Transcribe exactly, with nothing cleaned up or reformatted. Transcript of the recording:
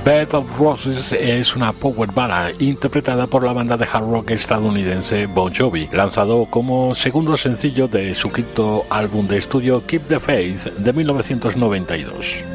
Bed of Roses es una power ballad interpretada por la banda de hard rock estadounidense Bon Jovi, lanzado como segundo sencillo de su quinto álbum de estudio Keep the Faith de mil novecientos noventa y dos.